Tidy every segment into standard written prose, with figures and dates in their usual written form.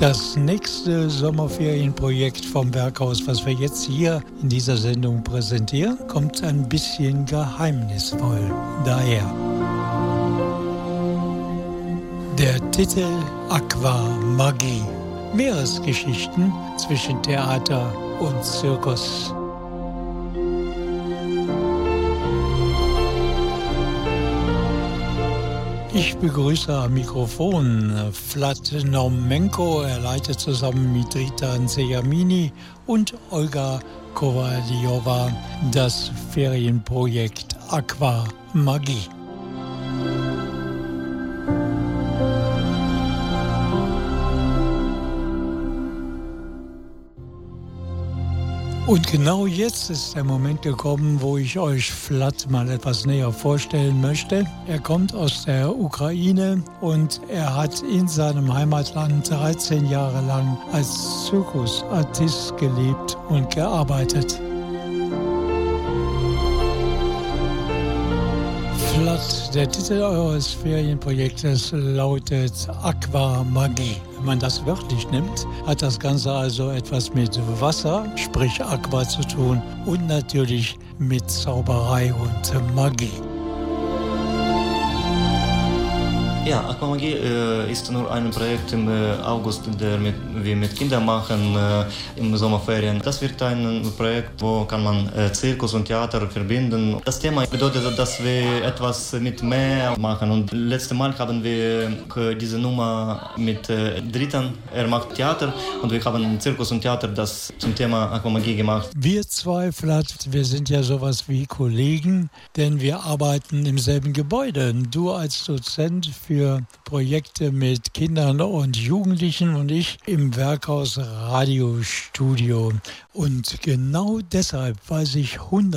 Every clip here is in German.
Das nächste Sommerferienprojekt vom Werkhaus, was wir jetzt hier in dieser Sendung präsentieren, kommt ein bisschen geheimnisvoll daher. Der Titel Aquamagie. Meeresgeschichten zwischen Theater und Zirkus. Ich begrüße am Mikrofon Vlad Naumenko. Er leitet zusammen mit Rita Nzeyamini und Olga Kovaljova das Ferienprojekt Aquamagie. Und genau jetzt ist der Moment gekommen, wo ich euch Vlad mal etwas näher vorstellen möchte. Er kommt aus der Ukraine und er hat in seinem Heimatland 13 Jahre lang als Zirkusartist gelebt und gearbeitet. Vlad, der Titel eures Ferienprojektes lautet Aquamagie. Wenn man das wörtlich nimmt, hat das Ganze also etwas mit Wasser, sprich Aqua, zu tun und natürlich mit Zauberei und Magie. Ja, Aquamagie ist nur ein Projekt im August, das wir mit Kindern machen im Sommerferien. Das wird ein Projekt, wo kann man Zirkus und Theater verbinden. Das Thema bedeutet, dass wir etwas mit Meer machen. Und letztes Mal haben wir diese Nummer mit Dritten. Er macht Theater und wir haben Zirkus und Theater das zum Thema Aquamagie gemacht. Wir zwei, Vlad, wir sind ja sowas wie Kollegen, denn wir arbeiten im selben Gebäude. Du als Dozent für Projekte mit Kindern und Jugendlichen und ich im Werkhaus Radiostudio. Und genau deshalb weiß ich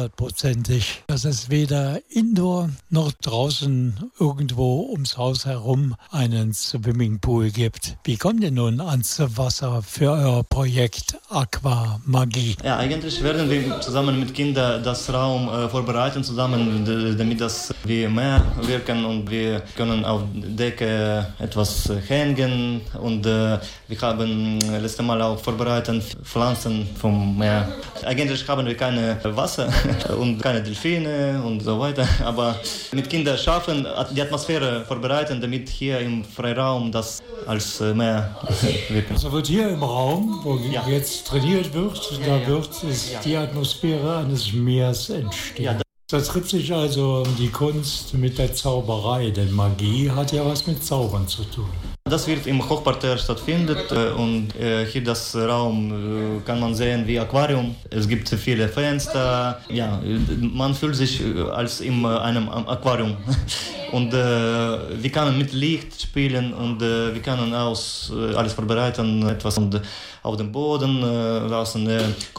100%ig, dass es weder indoor noch draußen irgendwo ums Haus herum einen Swimmingpool gibt. Wie kommt ihr nun ans Wasser für euer Projekt Aquamagie? Ja, eigentlich werden wir zusammen mit Kindern das Raum vorbereiten, zusammen, damit wir mehr wirken und wir können auf Decke etwas hängen und wir haben letztes Mal auch vorbereitet Pflanzen vom Meer. Eigentlich haben wir keine Wasser und keine Delfine und so weiter, aber mit Kindern schaffen, die Atmosphäre vorbereiten, damit hier im Freiraum das als Meer wirken. Also wird hier im Raum, wo jetzt trainiert wird, da wird die Atmosphäre eines Meeres entstehen. Ja, da trifft sich also die Kunst mit der Zauberei, denn Magie hat ja was mit Zaubern zu tun. Das wird im Hochparterre stattfinden und hier das Raum kann man sehen wie Aquarium. Es gibt viele Fenster. Ja, man fühlt sich als in einem Aquarium. Und wir können mit Licht spielen und wir können alles vorbereiten, etwas und auf dem Boden lassen,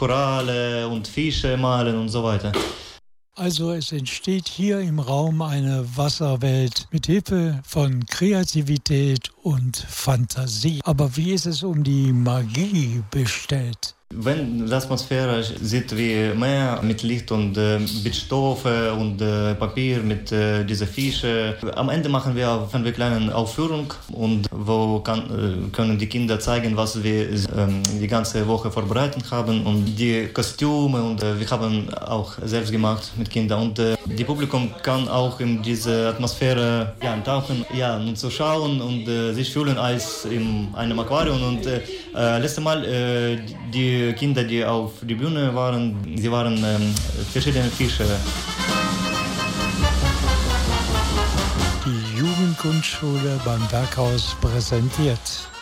Koralle und Fische malen und so weiter. Also es entsteht hier im Raum eine Wasserwelt mit Hilfe von Kreativität und Fantasie. Aber wie ist es um die Magie bestellt? Wenn die Atmosphäre sieht wie Meer mit Licht und mit Stoffe und Papier mit diesen Fischen. Am Ende machen wir eine kleine Aufführung und wo können die Kinder zeigen, was wir die ganze Woche vorbereitet haben und die Kostüme und wir haben auch selbst gemacht mit Kindern und die Publikum kann auch in diese Atmosphäre tauchen und zu schauen und sich fühlen als in einem Aquarium und letztes Mal die Kinder, die auf der Bühne waren, sie waren verschiedene Fische. Die Jugendkunstschule beim Werkhaus präsentiert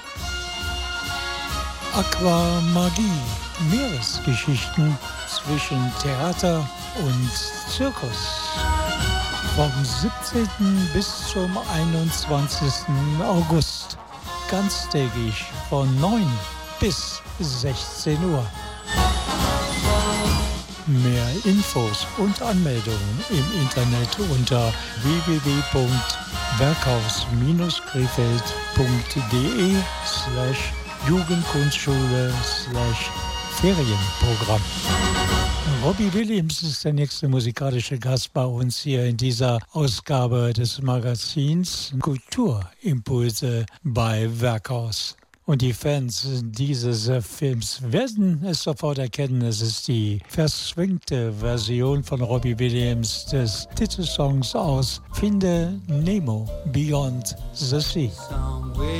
Aquamagie, Meeresgeschichten zwischen Theater und Zirkus. Vom 17. bis zum 21. August, ganztägig von 9 bis 16 Uhr. Mehr Infos und Anmeldungen im Internet unter www.werkhaus-krefeld.de/Jugendkunstschule/Ferienprogramm. Robbie Williams ist der nächste musikalische Gast bei uns hier in dieser Ausgabe des Magazins Kulturimpulse bei Werkhaus. Und die Fans dieses Films werden es sofort erkennen. Es ist die verswingte Version von Robbie Williams des Titelsongs aus Finde Nemo, Beyond the Sea.